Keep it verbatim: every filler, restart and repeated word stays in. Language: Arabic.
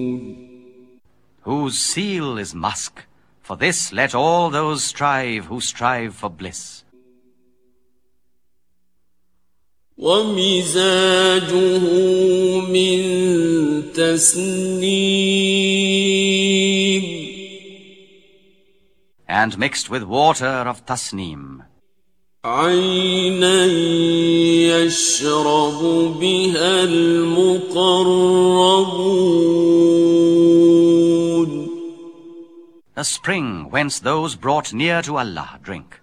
whose seal is musk. For this let all those strive who strive for bliss. ومزاجه من تسنيم. And mixed with water of tasneem. عينا يشرب بها المقربون. A spring whence those brought near to Allah drink.